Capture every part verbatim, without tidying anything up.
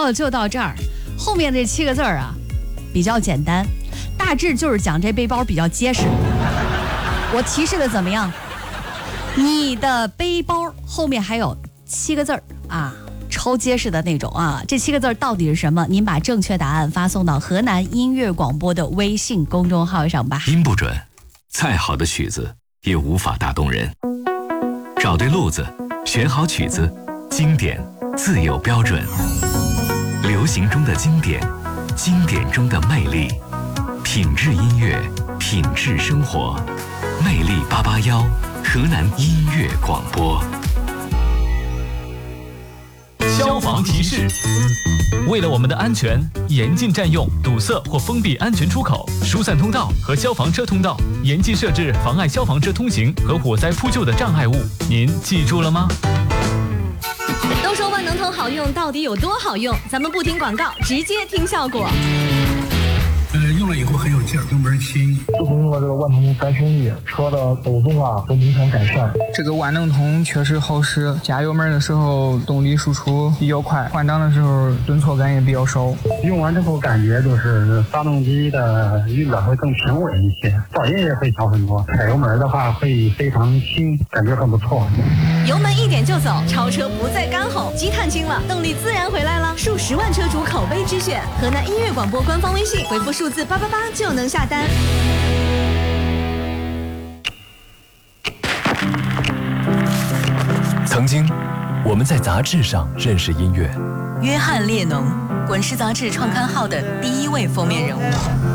了就到这儿，后面这七个字儿啊，比较简单，大致就是讲这背包比较结实。我提示的怎么样？你的背包后面还有七个字儿啊，超结实的那种啊。这七个字到底是什么？您把正确答案发送到河南音乐广播的微信公众号上吧。 音不准，再好的曲子也无法打动人。找对路子，选好曲子，经典自有标准。流行中的经典，经典中的魅力，品质音乐，品质生活。魅力八八幺，河南音乐广播。 消防提示：为了我们的安全，严禁占用、堵塞或封闭安全出口、疏散通道和消防车通道，严禁设置妨碍消防车通行和火灾扑救的障碍物。您记住了吗？ 都说万能通好用，到底有多好用？咱们不听广告，直接听效果。 呃，用了以后很有劲儿，油门轻。 自从用了这个万能通三升翼，车的抖动啊都明显改善。 这个万能通确实好使，加油门的时候动力输出比较快，换挡的时候顿挫感也比较少。 用完之后感觉就是发动机的运转会更平稳一些，噪音也会小很多。踩油门的话会非常轻，感觉很不错。 油门一点就走，超车不再干吼，积碳轻了，动力自然回来了。数十万车主口碑之选，河南音乐广播官方微信回复数字八八八就能下单。 曾经，我们在杂志上认识音乐。 约翰列侬，滚石杂志创刊号的第一位封面人物。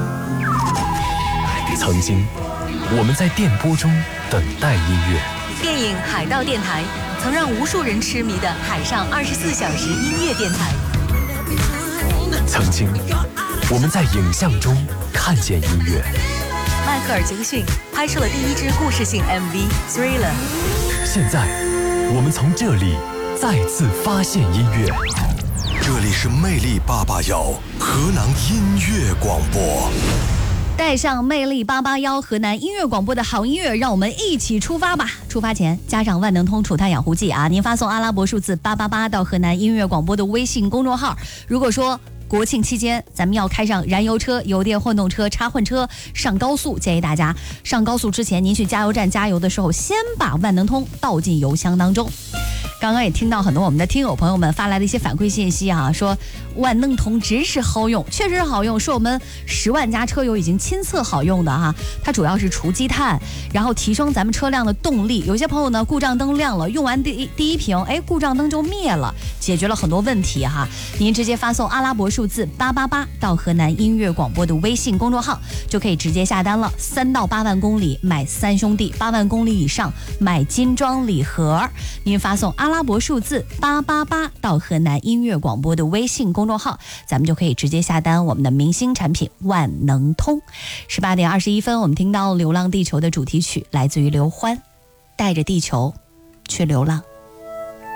曾经，我们在电波中等待音乐。 电影《海盗电台》曾让无数人痴迷的海上二十四小时音乐电台。 曾经，我们在影像中看见音乐。 迈克尔·杰克逊拍摄了第一支故事性 M V《Thriller》。 现在，我们从这里再次发现音乐。 这里是魅力八八幺河南音乐广播。 带上魅力八八幺河南音乐广播的好音乐，让我们一起出发吧！出发前加上万能通除碳养护剂啊！您发送阿拉伯数字八八八到河南音乐广播的微信公众号。如果说国庆期间咱们要开上燃油车、油电混动车、插混车上高速，建议大家上高速之前，您去加油站加油的时候，先把万能通倒进油箱当中。刚刚也听到很多我们的听友朋友们发来的一些反馈信息啊，说万能通真是好用，确实好用，是我们十万家车友已经亲测好用的哈。它主要是除积碳，然后提升咱们车辆的动力。有些朋友呢，故障灯亮了，用完第一第一瓶，哎，故障灯就灭了，解决了很多问题哈。您直接发送阿拉伯数字八八八到河南音乐广播的微信公众号，就可以直接下单了。三到八万公里买三兄弟，八万公里以上买金装礼盒。您发送阿拉伯数字八八八到河南音乐广播的微信公众号，咱们就可以直接下单我们的明星产品万能通。十八点二十一分，我们听到《流浪地球》的主题曲，来自于刘欢，带着地球去流浪。